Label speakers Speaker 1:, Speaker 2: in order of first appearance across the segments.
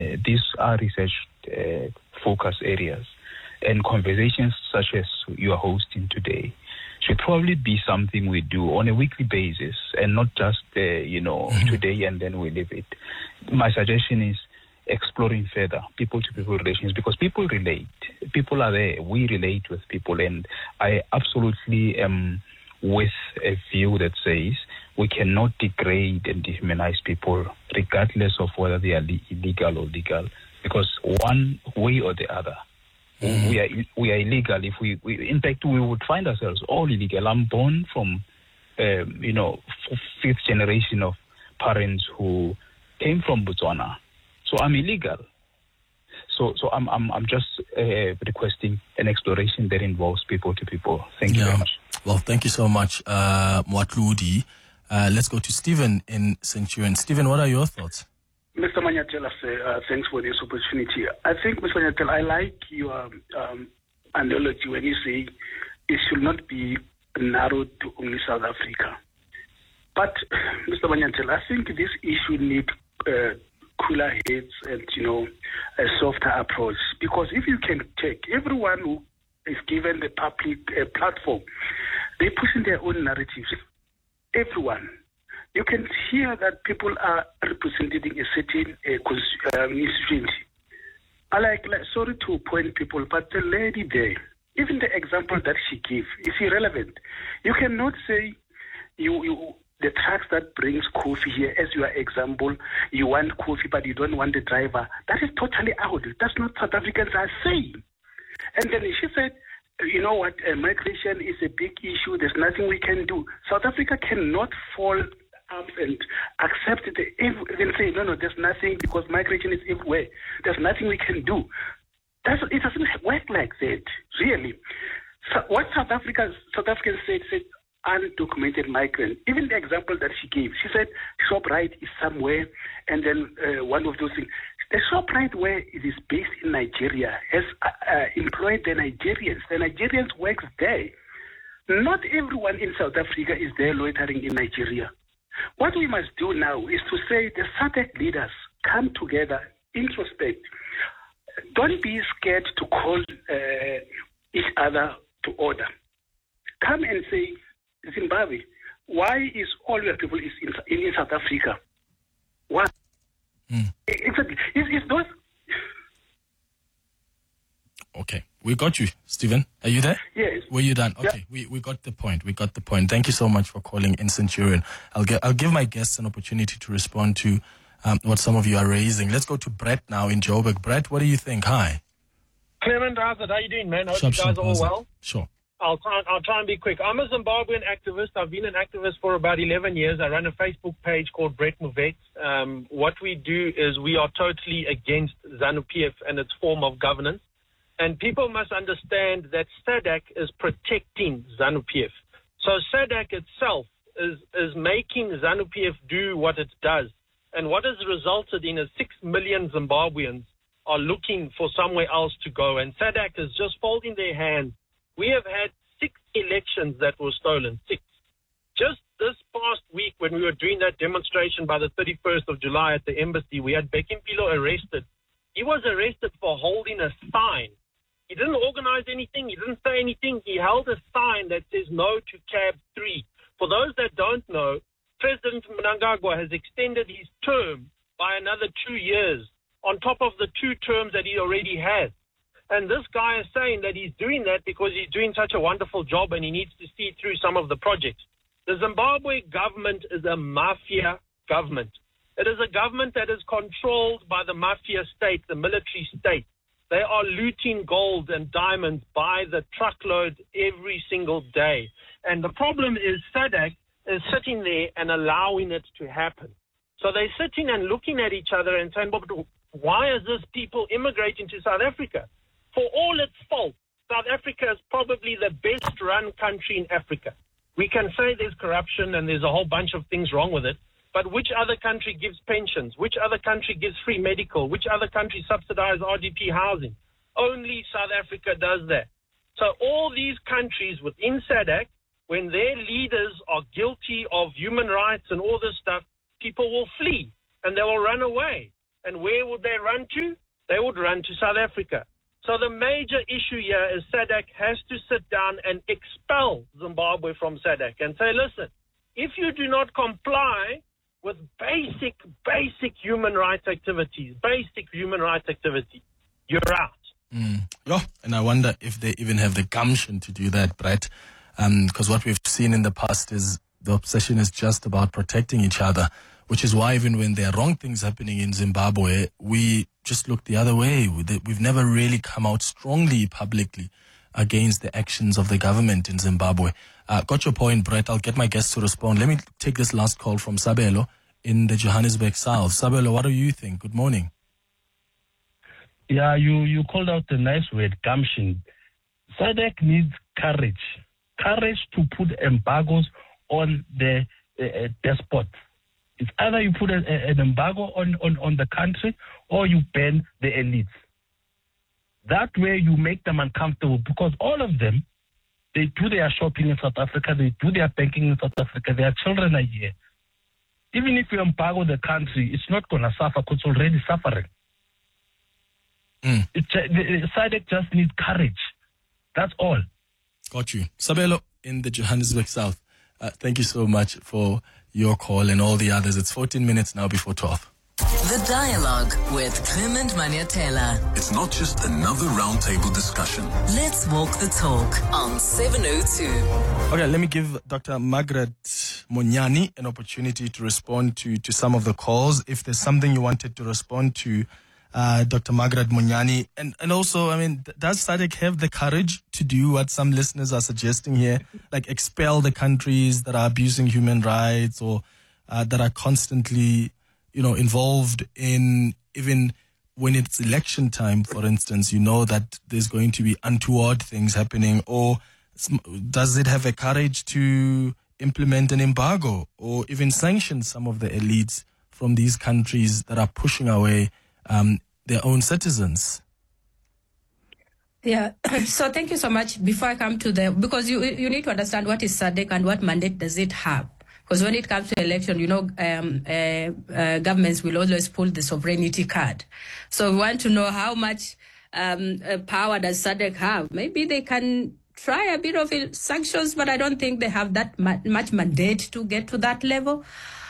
Speaker 1: These are research focus areas, and conversations such as you are hosting today should probably be something we do on a weekly basis and not just, today and then we leave it. My suggestion is exploring further people-to-people relations, because people relate. People are there. We relate with people, and I absolutely am with a view that says we cannot degrade and dehumanize people regardless of whether they are illegal or legal, because one way or the other, we are illegal. If we in fact, we would find ourselves all illegal. I'm born from, fifth generation of parents who came from Botswana, so I'm illegal. So I'm just requesting an exploration that involves people to people. Thank you very much.
Speaker 2: Well, thank you so much, Mwatludi. Let's go to Stephen in Centurion. Stephen, what are your thoughts?
Speaker 3: Mr. Manyatela, thanks for this opportunity. I think, Mr. Manyatela, I like your analogy when you say it should not be narrowed to only South Africa. But, Mr. Manyatela, I think this issue needs cooler heads and, a softer approach. Because if you can take everyone who is given the public platform, they push in their own narratives. Everyone. You can hear that people are representing a certain institution. Sorry to point people, but the lady there, even the example that she gave is irrelevant. You cannot say the trucks that brings coffee here, as your example, you want coffee but you don't want the driver. That is totally out. That's not South Africans are saying. And then she said, you know what, migration is a big issue. There's nothing we can do. South Africa cannot fall up and accept it and say, no, there's nothing because migration is everywhere. There's nothing we can do. It doesn't work like that, really. So what South Africans said undocumented migrant. Even the example that she gave, she said ShopRite is somewhere, and then one of those things. The ShopRite, where it is based in Nigeria, has employed the Nigerians. The Nigerians work there. Not everyone in South Africa is there loitering in Nigeria. What we must do now is to say the SADC leaders come together, introspect. Don't be scared to call each other to order. Come and say, Zimbabwe, why is all your people in South Africa? Why? Exactly. It's those.
Speaker 2: Okay, we got you, Stephen. Are you there?
Speaker 3: Yes.
Speaker 2: Were you done? Okay, yeah. We got the point. Thank you so much for calling in Centurion. I'll give my guests an opportunity to respond to what some of you are raising. Let's go to Brett now in Joburg. Brett, what do you think? Hi.
Speaker 4: Clement, how you doing, man? Hope you guys are all well.
Speaker 2: Sure.
Speaker 4: I'll try and be quick. I'm a Zimbabwean activist. I've been an activist for about 11 years. I run a Facebook page called Brett Movet. What we do is we are totally against ZANU-PF and its form of governance. And people must understand that SADC is protecting ZANU-PF. So SADC itself is making ZANU-PF do what it does. And what has resulted in 6 million Zimbabweans are looking for somewhere else to go. And SADC is just folding their hands. We have had 6 elections that were stolen, 6. Just this past week when we were doing that demonstration by the 31st of July at the embassy, we had Bekimpilo arrested. He was arrested for holding a sign. He didn't organize anything. He didn't say anything. He held a sign that says no to cab 3. For those that don't know, President Mnangagwa has extended his term by another 2 years on top of the 2 terms that he already has. And this guy is saying that he's doing that because he's doing such a wonderful job and he needs to see through some of the projects. The Zimbabwe government is a mafia government. It is a government that is controlled by the mafia state, the military state. They are looting gold and diamonds by the truckload every single day. And the problem is SADC is sitting there and allowing it to happen. So they're sitting and looking at each other and saying, well, why is this people immigrating to South Africa? For all its faults, South Africa is probably the best-run country in Africa. We can say there's corruption and there's a whole bunch of things wrong with it, but which other country gives pensions? Which other country gives free medical? Which other country subsidizes RDP housing? Only South Africa does that. So all these countries within SADC, when their leaders are guilty of human rights and all this stuff, people will flee and they will run away. And where would they run to? They would run to South Africa. So the major issue here is SADC has to sit down and expel Zimbabwe from SADC and say, listen, if you do not comply with basic human rights activities, you're out.
Speaker 2: Yeah, and I wonder if they even have the gumption to do that, Brett, because what we've seen in the past is the obsession is just about protecting each other, which is why even when there are wrong things happening in Zimbabwe, we just look the other way. We've never really come out strongly publicly against the actions of the government in Zimbabwe. Got your point, Brett. I'll get my guests to respond. Let me take this last call from Sabelo in the Johannesburg South. Sabelo, what do you think? Good morning.
Speaker 5: Yeah, you called out the nice word, gumption. SADC needs courage to put embargoes on the despots. It's either you put an embargo on the country or you ban the elites. That way you make them uncomfortable, because all of them, they do their shopping in South Africa, they do their banking in South Africa, their children are here. Even if you embargo the country, it's not going to suffer because it's already suffering. SADC just needs courage. That's all.
Speaker 2: Got you. Sabelo in the Johannesburg South. Thank you so much for your call and all the others. It's 14 minutes now before 12.
Speaker 6: The Dialogue with Clement Maniatela.
Speaker 7: It's not just another roundtable discussion.
Speaker 6: Let's walk the talk on 702.
Speaker 2: Okay, let me give Dr. Margaret Monyani an opportunity to respond to some of the calls. If there's something you wanted to respond to, Dr. Margaret Monyani, and also, I mean, does SADC have the courage to do what some listeners are suggesting here, like expel the countries that are abusing human rights or that are constantly, involved in, even when it's election time, for instance, that there's going to be untoward things happening? Or does it have a courage to implement an embargo or even sanction some of the elites from these countries that are pushing away their own citizens?
Speaker 8: Yeah, so thank you so much. Before I come to because you need to understand what is SADC and what mandate does it have. Because when it comes to election, governments will always pull the sovereignty card. So we want to know how much power does SADC have. Maybe they can try a bit of sanctions, but I don't think they have that much mandate to get to that level.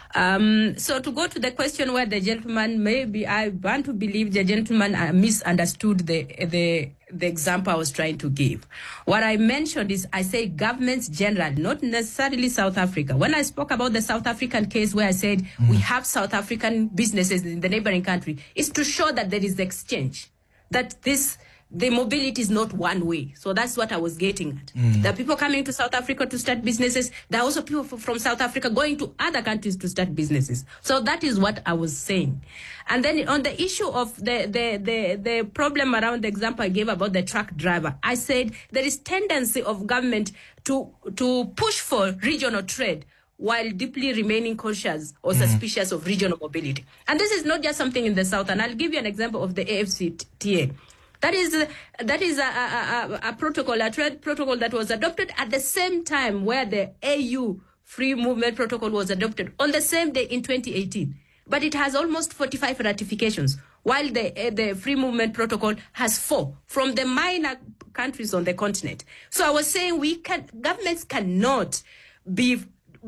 Speaker 8: So to go to the question where the gentleman, maybe I want to believe the gentleman misunderstood the example I was trying to give. What I mentioned is I say governments general, not necessarily South Africa. When I spoke about the South African case where I said we have South African businesses in the neighboring country, is to show that there is exchange, that the mobility is not one way. So that's what I was getting at. There are people coming to South Africa to start businesses. There are also people from South Africa going to other countries to start businesses. So that is what I was saying. And then on the issue of the problem around the example I gave about the truck driver, I said there is tendency of government to push for regional trade while deeply remaining cautious or suspicious of regional mobility. And this is not just something in the South. And I'll give you an example of the AfCFTA. That is a protocol, a trade protocol that was adopted at the same time where the AU Free Movement Protocol was adopted on the same day in 2018. But it has almost 45 ratifications, while the Free Movement Protocol has 4 from the minor countries on the continent. So I was saying governments cannot be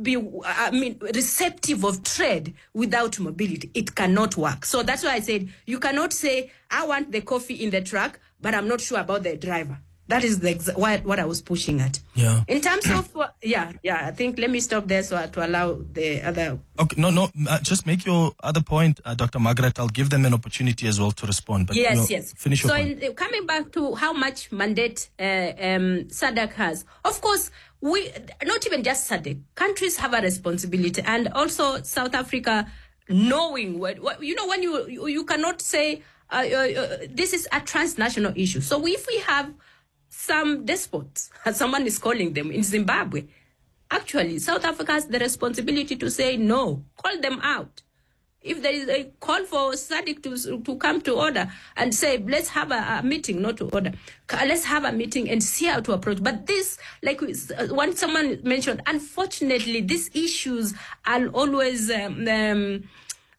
Speaker 8: receptive of trade without mobility. It cannot work. So that's why I said you cannot say I want the coffee in the truck, but I'm not sure about the driver. That is what I was pushing at.
Speaker 2: Yeah.
Speaker 8: In terms of I think let me stop there so to allow the other.
Speaker 2: Okay, no. Just make your other point, Dr. Margaret. I'll give them an opportunity as well to respond. But
Speaker 8: yes.
Speaker 2: Finish your point.
Speaker 8: So coming back to how much mandate SADC has, of course. We not even just SADC. Countries have a responsibility, and also South Africa, knowing when you cannot say this is a transnational issue. So if we have some despots, as someone is calling them in Zimbabwe, actually South Africa has the responsibility to say no, call them out. If there is a call for SADC to come to order and say, let's have a meeting, not to order. Let's have a meeting and see how to approach. But this, like when someone mentioned, unfortunately, these issues are always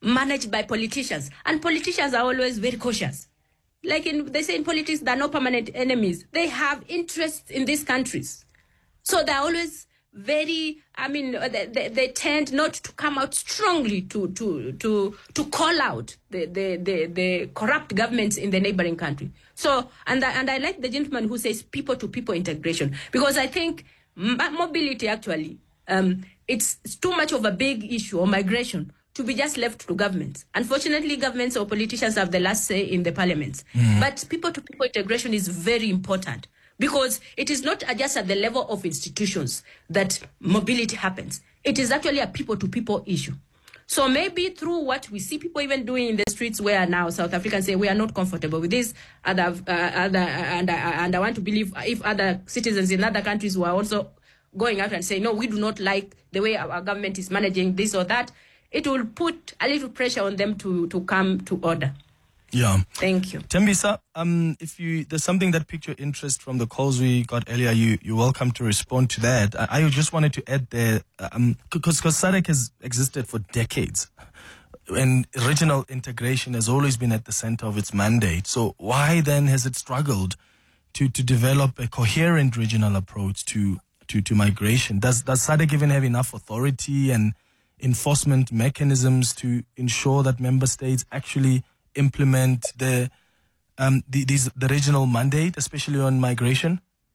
Speaker 8: managed by politicians. And politicians are always very cautious. Like they say in politics, there are no permanent enemies. They have interests in these countries. So they're always very, they tend not to come out strongly to call out the corrupt governments in the neighboring country. So, and I like the gentleman who says people-to-people integration, because I think mobility actually, it's too much of a big issue, or migration, to be just left to governments. Unfortunately, governments or politicians have the last say in the parliaments. But people-to-people integration is very important, because it is not just at the level of institutions that mobility happens. It is actually a people-to-people issue. So maybe through what we see people even doing in the streets, where now South Africans say we are not comfortable with this, and I want to believe if other citizens in other countries were also going out and saying, no, we do not like the way our government is managing this or that, it will put a little pressure on them to come to order.
Speaker 2: Yeah.
Speaker 8: Thank you.
Speaker 2: Tembisa, if there's something that piqued your interest from the calls we got earlier, you're welcome to respond to that. I just wanted to add there, because SADC has existed for decades, and regional integration has always been at the center of its mandate. So why then has it struggled to develop a coherent regional approach to migration? Does SADC even have enough authority and enforcement mechanisms to ensure that member states actually implement the regional mandate, especially on migration?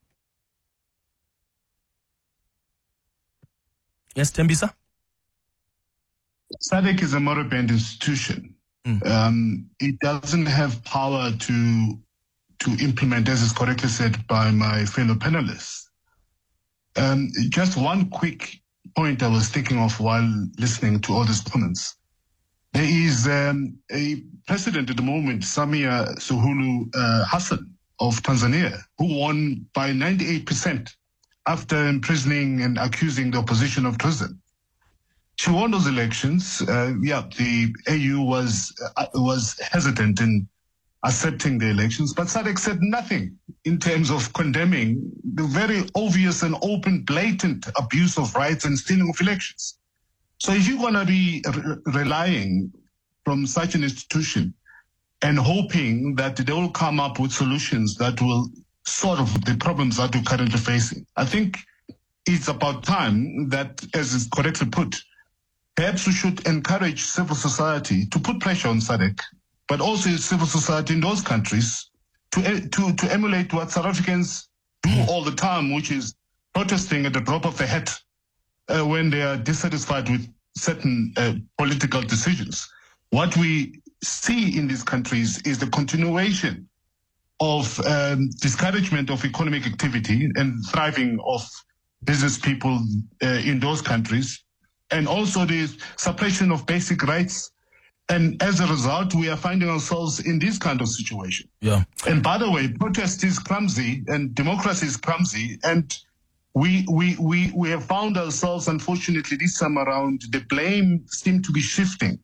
Speaker 2: Yes, Tembisa?
Speaker 9: SADC is a moribund institution. It doesn't have power to implement, as is correctly said by my fellow panelists. Just one quick point I was thinking of while listening to all these comments. There is a president at the moment, Samia Suluhu Hassan of Tanzania, who won by 98% after imprisoning and accusing the opposition of treason. She won those elections. The AU was hesitant in accepting the elections, but SADC said nothing in terms of condemning the very obvious and open, blatant abuse of rights and stealing of elections. So if you're going to be relying from such an institution and hoping that they will come up with solutions that will sort of the problems that we're currently facing, I think it's about time that, as is correctly put, perhaps we should encourage civil society to put pressure on SADC, but also civil society in those countries to emulate what South Africans do all the time, which is protesting at the drop of a hat when they are dissatisfied with certain political decisions. What we see in these countries is the continuation of discouragement of economic activity and thriving of business people in those countries, and also the suppression of basic rights. And as a result, we are finding ourselves in this kind of situation.
Speaker 2: Yeah.
Speaker 9: And by the way, protest is clumsy and democracy is clumsy. And we have found ourselves, unfortunately, this time around, the blame seemed to be shifting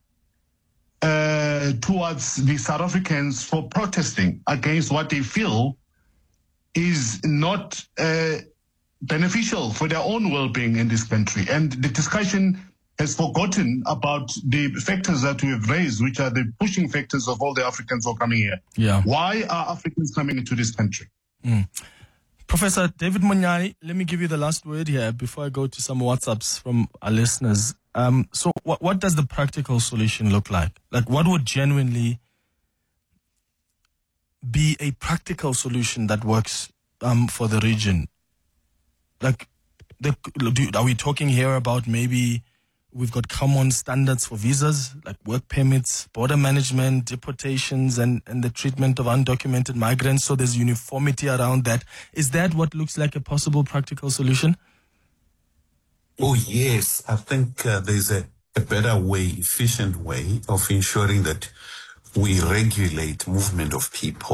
Speaker 9: towards the South Africans for protesting against what they feel is not beneficial for their own well-being in this country. And the discussion has forgotten about the factors that we have raised, which are the pushing factors of all the Africans who are coming here.
Speaker 2: Yeah.
Speaker 9: Why are Africans coming into this country?
Speaker 2: Professor David Munyai, let me give you the last word here before I go to some WhatsApps from our listeners. So what does the practical solution look like? Like, what would genuinely be a practical solution that works for the region? Like, are we talking here about maybe we've got common standards for visas, like work permits, border management, deportations, and the treatment of undocumented migrants, so there's uniformity around that? Is that what looks like a possible practical solution?
Speaker 10: Oh, yes. I think there's a better way, efficient way of ensuring that we regulate movement of people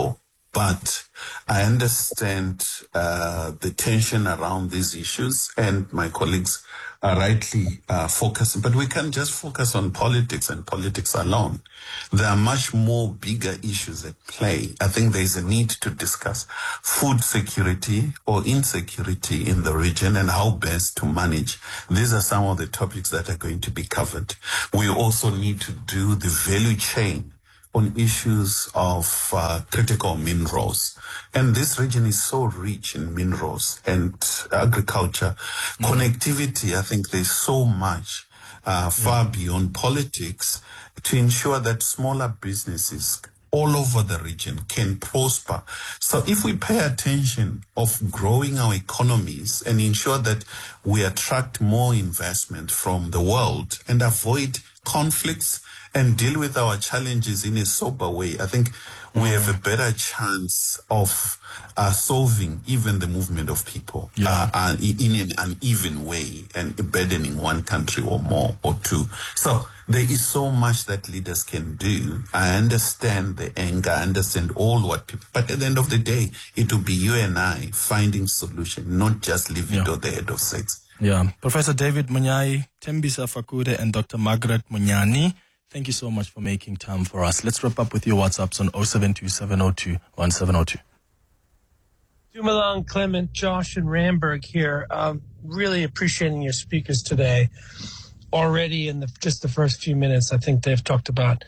Speaker 10: But I understand the tension around these issues, and my colleagues are rightly focusing. But we can't just focus on politics and politics alone. There are much more bigger issues at play. I think there is a need to discuss food security or insecurity in the region and how best to manage. These are some of the topics that are going to be covered. We also need to do the value chain on issues of critical minerals. And this region is so rich in minerals and agriculture. Connectivity, I think there's so much far beyond politics to ensure that smaller businesses all over the region can prosper. So if we pay attention of growing our economies and ensure that we attract more investment from the world and avoid conflicts and deal with our challenges in a sober way, I think we have a better chance of solving even the movement of people in an uneven way and burdening one country or more or two. So there is so much that leaders can do. I understand the anger, I understand all what people, but at the end of the day, it will be you and I finding solution, not just leave it on the head of states.
Speaker 2: Yeah. Professor David Munyai, Tembisa Fakude, and Dr. Margaret Munyani, thank you so much for making time for us. Let's wrap up with your WhatsApps on 0727021702.
Speaker 11: Dumalong, Clement, Josh, and Ramberg here. Really appreciating your speakers today. Already in just the first few minutes, I think they've talked about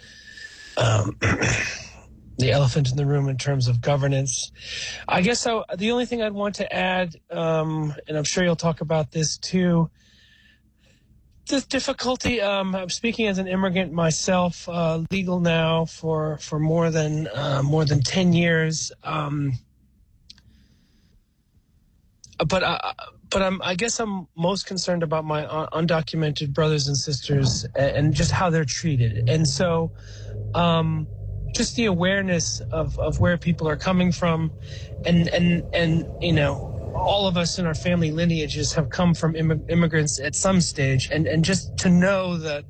Speaker 11: the elephant in the room in terms of governance. I guess the only thing I'd want to add, and I'm sure you'll talk about this too, the difficulty. I'm speaking as an immigrant myself, legal now for more than 10 years. But I guess I'm most concerned about my undocumented brothers and sisters and just how they're treated. And so, just the awareness of where people are coming from, and you know, all of us in our family lineages have come from immigrants at some stage, and just to know that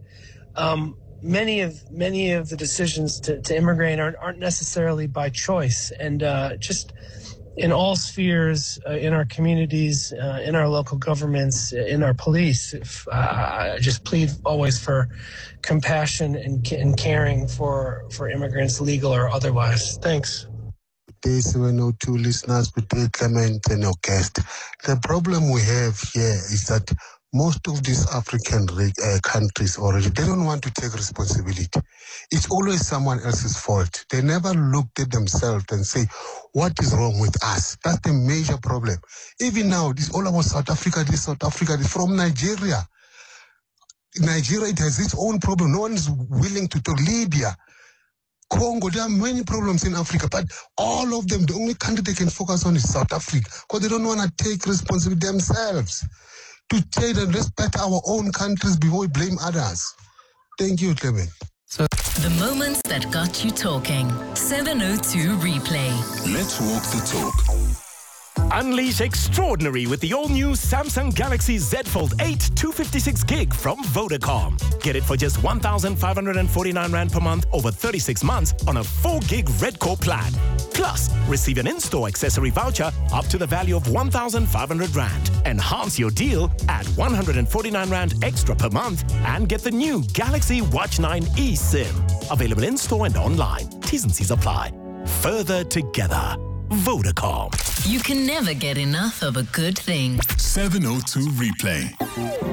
Speaker 11: many of the decisions to immigrate aren't necessarily by choice, and just in all spheres, in our communities, in our local governments, in our police, I just plead always for compassion and caring for immigrants, legal or otherwise. Thanks.
Speaker 12: Good day, 702 listeners. Good day, Clement and your guest. The problem we have here is that most of these African countries already, they don't want to take responsibility. It's always someone else's fault. They never looked at themselves and say, what is wrong with us? That's the major problem. Even now, this all about South Africa, this from Nigeria. Nigeria, it has its own problem. No one is willing to talk. Libya, Congo, there are many problems in Africa, but all of them, the only country they can focus on is South Africa, because they don't want to take responsibility themselves to take and respect our own countries before we blame others. Thank you, Clement.
Speaker 6: The moments that got you talking. 702 Replay.
Speaker 7: Let's walk the talk.
Speaker 13: Unleash extraordinary with the all-new Samsung Galaxy Z Fold 8 256GB from Vodacom. Get it for just 1,549 Rand per month over 36 months on a 4GB Red Core plan. Plus, receive an in-store accessory voucher up to the value of 1,500 Rand. Enhance your deal at 149 Rand extra per month and get the new Galaxy Watch 9 eSIM. Available in-store and online. T's and C's apply. Further together. Vodacom.
Speaker 6: You can never get enough of a good thing.
Speaker 7: 702 Replay.